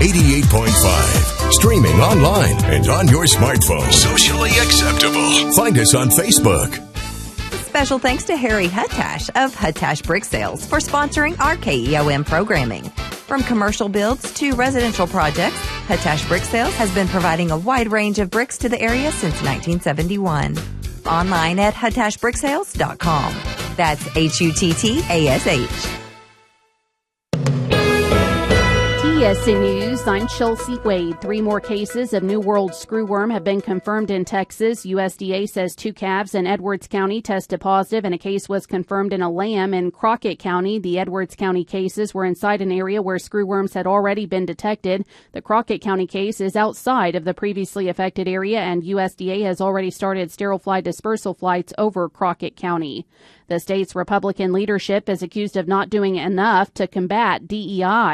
88.5. Streaming online and on your smartphone. Socially acceptable. Find us on Facebook. Special thanks to Harry Huttash of Huttash Brick Sales for sponsoring our KEOM programming. From commercial builds to residential projects, Huttash Brick Sales has been providing a wide range of bricks to the area since 1971. Online at huttashbricksales.com. That's HUTTASH. TSN News, I'm Chelsea Wade. 3 more cases of New World screwworm have been confirmed in Texas. USDA says 2 calves in Edwards County tested positive, and a case was confirmed in a lamb in Crockett County. The Edwards County cases were inside an area where screwworms had already been detected. The Crockett County case is outside of the previously affected area, and USDA has already started sterile fly dispersal flights over Crockett County. The state's Republican leadership is accused of not doing enough to combat DEI.